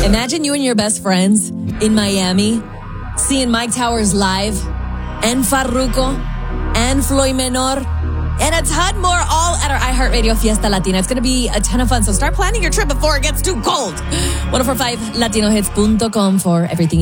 Imagine you and your best friends in Miami seeing Mike Towers live and Farruko and Floyd Menor and a ton more, all at our iHeartRadio Fiesta Latina. It's going to be a ton of fun, so start planning your trip before it gets too cold. 1045latinohits.com for everything